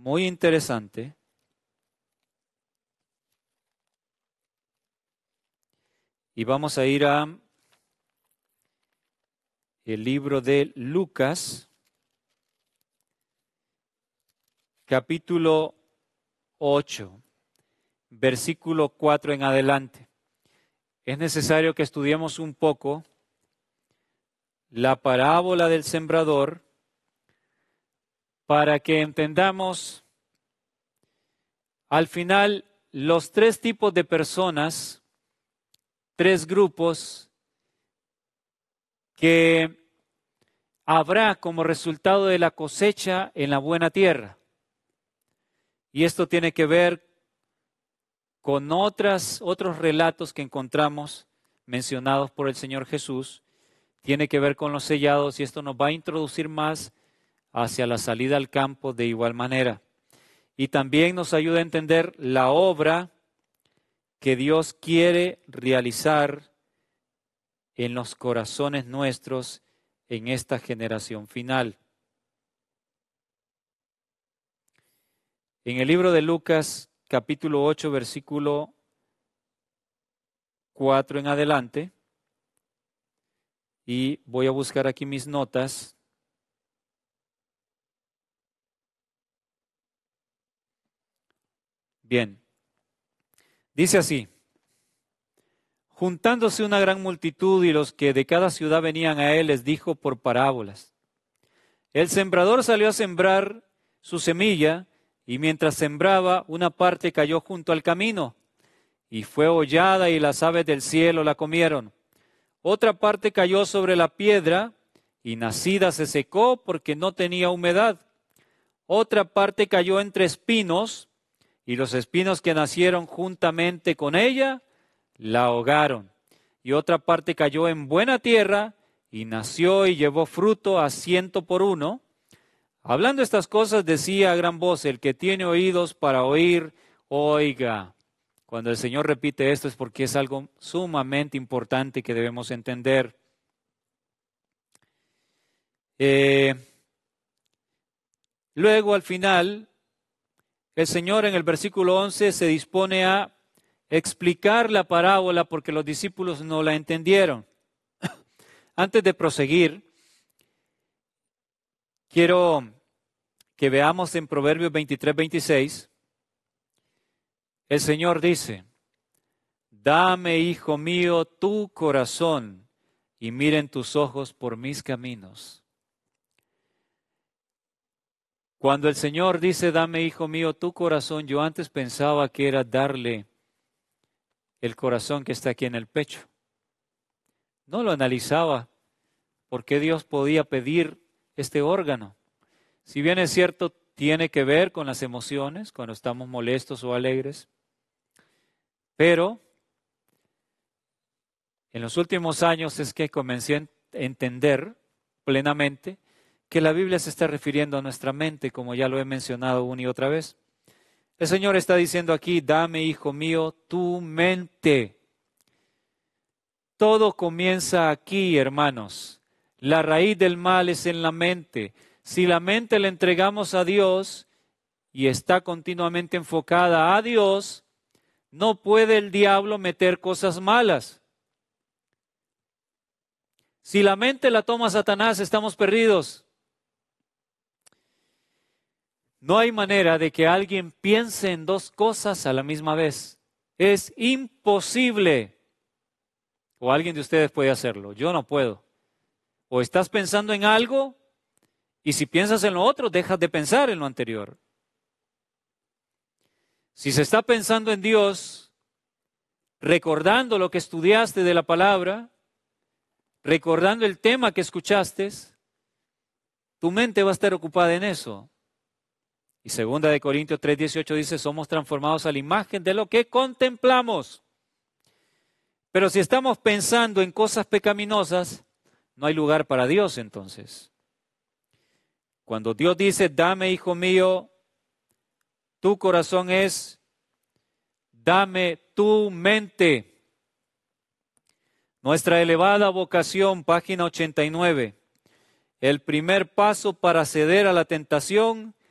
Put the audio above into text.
muy interesante. Y vamos a ir a el libro de Lucas, capítulo 8, versículo 4 en adelante. Es necesario que estudiemos un poco la parábola del sembrador para que entendamos al final los tres tipos de personas, tres grupos que habrá como resultado de la cosecha en la buena tierra. Y esto tiene que ver con otros relatos que encontramos mencionados por el Señor Jesús. Tiene que ver con los sellados y esto nos va a introducir más hacia la salida al campo de igual manera. Y también nos ayuda a entender la obra que Dios quiere realizar en los corazones nuestros en esta generación final. En el libro de Lucas, capítulo 8, versículo 4 en adelante, y voy a buscar aquí mis notas. Bien, dice así: juntándose una gran multitud y los que de cada ciudad venían a él, les dijo por parábolas: el sembrador salió a sembrar su semilla, y mientras sembraba, una parte cayó junto al camino, y fue hollada, y las aves del cielo la comieron. Otra parte cayó sobre la piedra, y nacida se secó porque no tenía humedad. Otra parte cayó entre espinos, y los espinos que nacieron juntamente con ella la ahogaron. Y otra parte cayó en buena tierra, y nació y llevó fruto a 100 por 1. Hablando estas cosas decía a gran voz: el que tiene oídos para oír, oiga. Cuando el Señor repite esto es porque es algo sumamente importante que debemos entender. Luego, al final, el Señor en el versículo 11 se dispone a explicar la parábola porque los discípulos no la entendieron. Antes de proseguir, quiero que veamos en Proverbios 23-26, el Señor dice: dame, hijo mío, tu corazón, y miren tus ojos por mis caminos. Cuando el Señor dice: dame, hijo mío, tu corazón, yo antes pensaba que era darle el corazón que está aquí en el pecho. No lo analizaba por qué Dios podía pedir este órgano. Si bien es cierto, tiene que ver con las emociones, cuando estamos molestos o alegres, pero en los últimos años es que comencé a entender plenamente que la Biblia se está refiriendo a nuestra mente, como ya lo he mencionado una y otra vez. El Señor está diciendo aquí: dame, hijo mío, tu mente. Todo comienza aquí, hermanos. La raíz del mal es en la mente. Si la mente la entregamos a Dios y está continuamente enfocada a Dios, no puede el diablo meter cosas malas. Si la mente la toma Satanás, estamos perdidos. No hay manera de que alguien piense en dos cosas a la misma vez. Es imposible. O alguien de ustedes puede hacerlo. Yo no puedo. O estás pensando en algo y si piensas en lo otro, dejas de pensar en lo anterior. Si se está pensando en Dios, recordando lo que estudiaste de la palabra, recordando el tema que escuchaste, tu mente va a estar ocupada en eso. Y 2 Corintios 3:18 dice: somos transformados a la imagen de lo que contemplamos. Pero si estamos pensando en cosas pecaminosas, no hay lugar para Dios entonces. Cuando Dios dice: dame, hijo mío, tu corazón, es: dame tu mente. Nuestra elevada vocación, página 89. El primer paso para ceder a la tentación